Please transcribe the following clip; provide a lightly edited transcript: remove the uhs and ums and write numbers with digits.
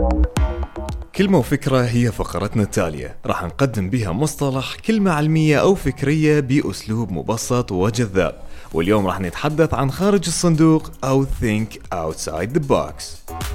كلمة وفكرة هي فقرتنا التالية، راح نقدم بها مصطلح كلمة علمية أو فكرية بأسلوب مبسط وجذاب. واليوم راح نتحدث عن خارج الصندوق أو think outside the box.